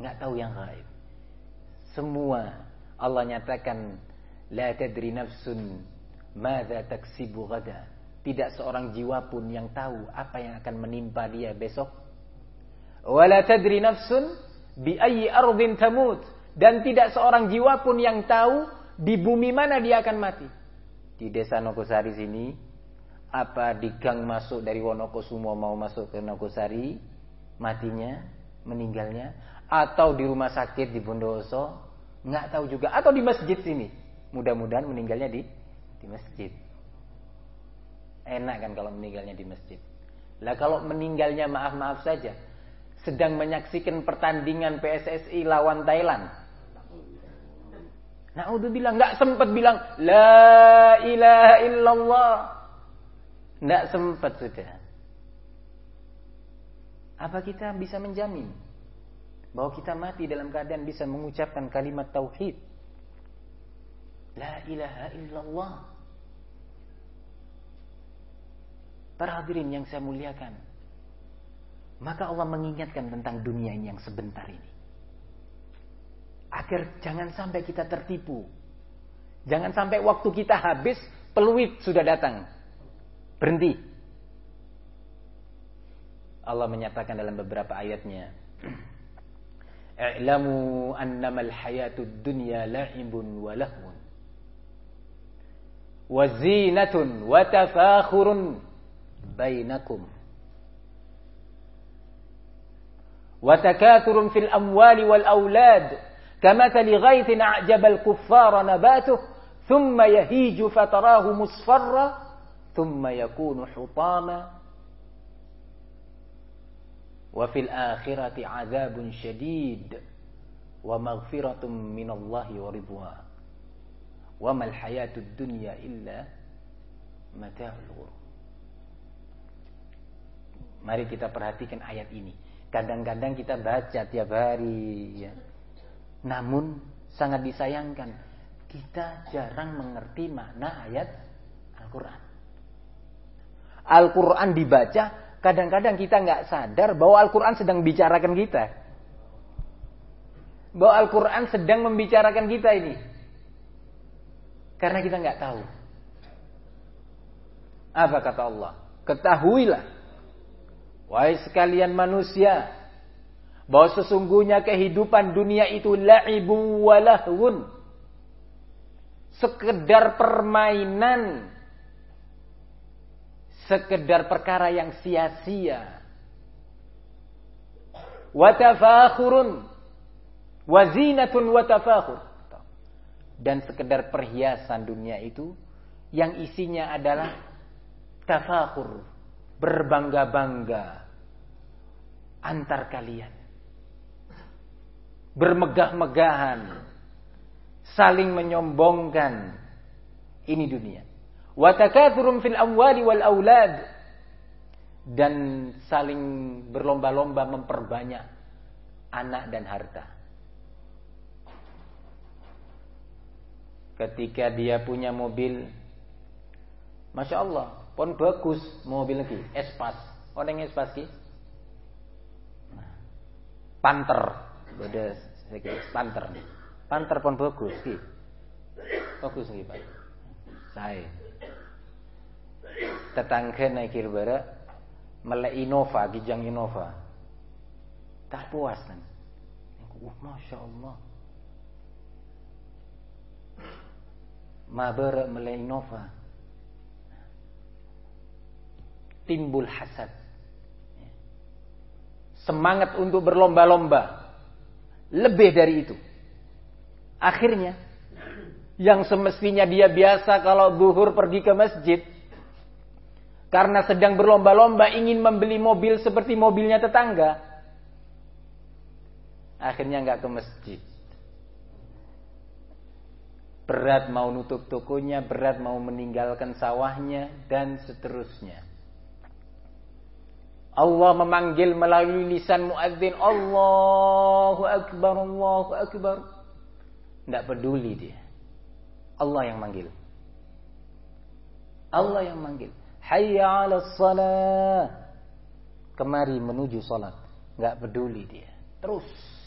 Nggak tahu yang gaib. Semua Allah nyatakan la tadri nafsun madza taksibu ghada. Tidak seorang jiwa pun yang tahu apa yang akan menimpa dia besok. Wala tadri nafsun bi ayyi ardhin tamut. Dan tidak seorang jiwa pun yang tahu di bumi mana dia akan mati. Di desa Nogosari sini, apa di gang masuk dari Wonokusumo mau masuk ke Nogosari, matinya, meninggalnya, atau di rumah sakit di Bondowoso, nggak tahu juga, atau di masjid sini. Mudah-mudahan meninggalnya di masjid. Enak kan kalau meninggalnya di masjid. Lah kalau meninggalnya maaf-maaf saja, sedang menyaksikan pertandingan PSSI lawan Thailand. Na'udzubillah, nggak sempat bilang la ilaha illallah. Nggak sempat sudah. Apa kita bisa menjamin bahwa kita mati dalam keadaan bisa mengucapkan kalimat tauhid? La ilaha illallah. Para hadirin yang saya muliakan, maka Allah mengingatkan tentang dunia ini yang sebentar ini. Agar jangan sampai kita tertipu. Jangan sampai waktu kita habis, peluit sudah datang. Berhenti. Allah menyatakan dalam beberapa ayatnya, "I'lamu annamal hayatud dunya la'ibun wa lahwun wa zinatun wa tafakhurun bainakum wa takathurun fil amwali wal aulad." كمثل غيث أعجب الكفار نباته ثم يهيج فتراه مصفرا ثم يكون حطاما وفي الآخرة عذاب شديد ومغفرة من الله ورضوان وما الحياة الدنيا إلا متاع الغرور. Mari kita perhatikan ayat ini. Kadang-kadang kita baca tiap hari, ya. Namun sangat disayangkan kita jarang mengerti makna ayat Al-Quran. Al-Quran dibaca, kadang-kadang kita nggak sadar bahwa Al-Quran sedang bicarakan kita. Bahwa Al-Quran sedang membicarakan kita ini. Karena kita nggak tahu. Apa kata Allah? Ketahuilah, wahai sekalian manusia, bahwa sesungguhnya kehidupan dunia itu la'ibu wa lahwun. Sekedar permainan. Sekedar perkara yang sia-sia. Wa tafakhurun. Wa zinatun wa tafakhur. Dan sekedar perhiasan dunia itu yang isinya adalah tafakhur. Berbangga-bangga antar kalian. Bermegah-megahan, saling menyombongkan. Ini dunia. Wa takatsurum fil amwali wal aulad, dan saling berlomba-lomba memperbanyak anak dan harta. Ketika dia punya mobil, Masya Allah, pun bagus mobil lagi, Espas. Orang Espas ki? Panther. Beda sedikit Panther nih. Panther pun bagus ki. Bagus nih Pak. Saya tetangga naik kirbara melek Innova, Kijang Innova. Tak puas kan. Masya Allah. Mabara melek Innova. Timbul hasad. Semangat untuk berlomba-lomba. Lebih dari itu. Akhirnya, yang semestinya dia biasa kalau zuhur pergi ke masjid, karena sedang berlomba-lomba ingin membeli mobil seperti mobilnya tetangga, akhirnya nggak ke masjid. Berat mau nutup tokonya, berat mau meninggalkan sawahnya, dan seterusnya. Allah memanggil melalui lisan muadzin, Allahu Akbar, Allahu Akbar. Tidak peduli dia. Allah yang manggil. Allah yang manggil. Hayya 'alas shalah. Kemari menuju salat. Tidak peduli dia. Terus